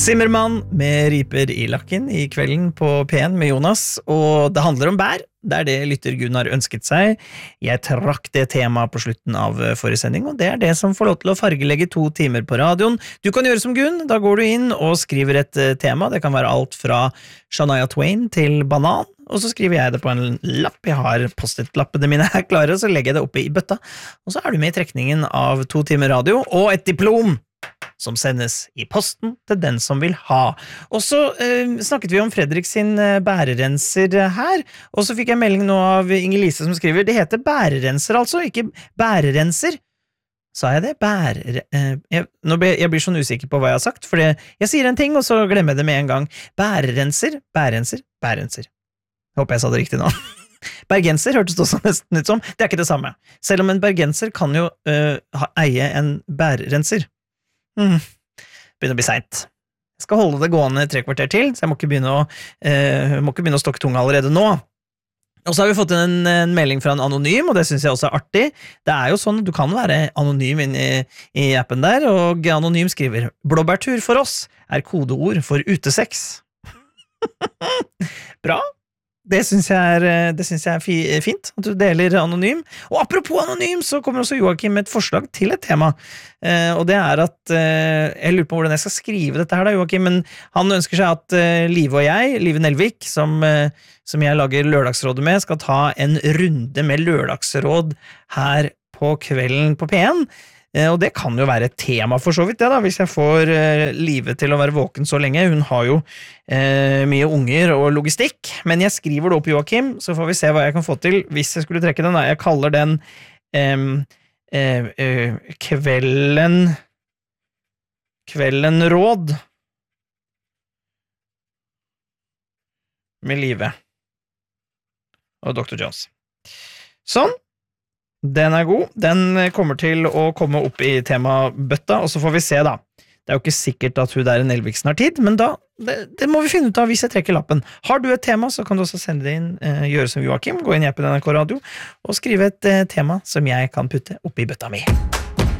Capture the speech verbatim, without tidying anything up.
Zimmermann med riper i lakken i kvelden på P en med Jonas, og det handler om bær. Det er det lytter Gunnar ønsket seg. Jeg trakk det temaet på slutten av forrige sending, og det er det som får lov til å fargelegge to timer på radioen. Du kan gjøre som Gunn, da går du inn og skriver et tema. Det kan være alt fra Shania Twain til banan, og så skriver jeg det på en lapp. Jeg har post-it-lappene mine her klare, så legger jeg det oppe i bøtta, og så er du med i trekningen av to timer radio og et diplom som sendes i posten til den som vil ha. Og så eh, snakket vi om Fredrik sin eh, bærerenser her, og så fikk jeg melding nå av Inger-Lise som skriver, det heter bærerenser altså, ikke bærerenser. Sa jeg det? Bære... Eh, jeg, nå ble, jeg blir sånn usikker på hva jeg har sagt, for jeg sier en ting, og så glemmer jeg det med en gang. Bærerenser, bærerenser, bærerenser. Jeg håper jeg sa det riktig nå. Bergenser hørtes det også nesten ut som. Det er ikke det samme. Selv om en bergenser kan jo eh, ha, eie en bærerenser. Mm. Begynner å bli sent. Jeg skal holde det gående tre kvarter til, så jeg må ikke begynne å, eh, må ikke begynne å stokke tunga allerede nå. Og så har vi fått en, en melding fra en anonym, og det synes jeg også er artig. Det er jo sånn, du kan være anonym inne i, i appen der, og anonym skriver, blåbærtur for oss er kodeord for utesex. Bra. Det synes jeg er, det synes jeg er fi, fint, at du deler anonym. Og apropos anonym, så kommer også Joakim med et forslag til et tema. Eh, og det er at, eh, jeg lurer på hvordan jeg skal skrive dette her da, Joakim, men han ønsker seg at eh, Live og jeg, Live Nelvik, som, eh, som jeg lager lørdagsrådet med, skal ta en runde med lørdagsråd her på kvelden på P en. Og det kan jo være et tema for så vidt det da, hvis jeg får uh, Live til å være våken så lenge. Hun har jo uh, mye unger og logistikk, men jeg skriver det opp Joakim, så får vi se hva jeg kan få til hvis jeg skulle trekke den. Da. Jeg kaller den um, uh, uh, Kvelden Kvelden råd med Live og doktor Jones. Sånn. Den er god, den kommer til å komme opp i temabøtta, og så får vi se da. Det er jo ikke sikkert at hun der Nelviksen har tid, men da, det, det må vi finne ut av hvis jeg trekker lappen. Har du et tema, så kan du også sende det inn, eh, gjøre som Joakim, gå inn i appen N R K Radio, og skrive et eh, tema som jeg kan putte opp i bøtta mi.